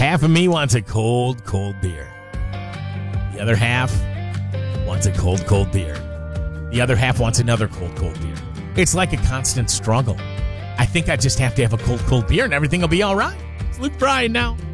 Half of me wants a cold, cold beer. The other half wants a cold, cold beer. The other half wants another cold, cold beer. It's like a constant struggle. I think I just have to have a cold, cold beer and everything will be all right. It's Luke Bryan now.